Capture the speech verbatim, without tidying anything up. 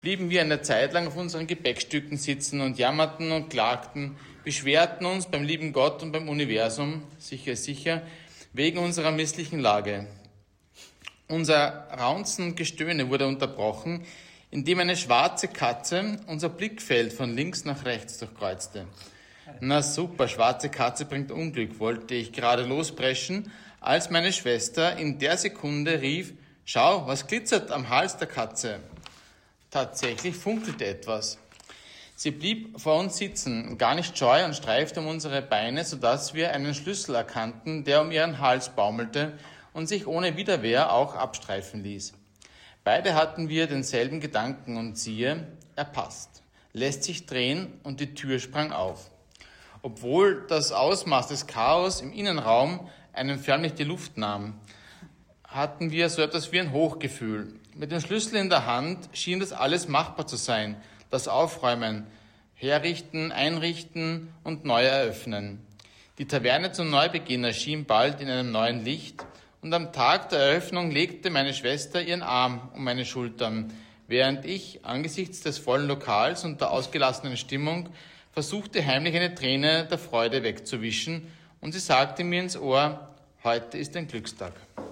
Blieben wir eine Zeit lang auf unseren Gepäckstücken sitzen und jammerten und klagten, beschwerten uns beim lieben Gott und beim Universum, sicher ist sicher, wegen unserer misslichen Lage. Unser Raunzen und Gestöhne wurde unterbrochen, indem eine schwarze Katze unser Blickfeld von links nach rechts durchkreuzte. Na super, schwarze Katze bringt Unglück, wollte ich gerade lospreschen, als meine Schwester in der Sekunde rief, schau, was glitzert am Hals der Katze. Tatsächlich funkelte etwas. Sie blieb vor uns sitzen, gar nicht scheu und streifte um unsere Beine, sodass wir einen Schlüssel erkannten, der um ihren Hals baumelte und sich ohne Widerwehr auch abstreifen ließ. Beide hatten wir denselben Gedanken und siehe, er passt, lässt sich drehen und die Tür sprang auf. Obwohl das Ausmaß des Chaos im Innenraum einen förmlich die Luft nahm, hatten wir so etwas wie ein Hochgefühl. Mit dem Schlüssel in der Hand schien das alles machbar zu sein. Das Aufräumen, Herrichten, Einrichten und neu eröffnen. Die Taverne zum Neubeginn erschien bald in einem neuen Licht und am Tag der Eröffnung legte meine Schwester ihren Arm um meine Schultern, während ich angesichts des vollen Lokals und der ausgelassenen Stimmung versuchte heimlich eine Träne der Freude wegzuwischen und sie sagte mir ins Ohr, heute ist ein Glückstag.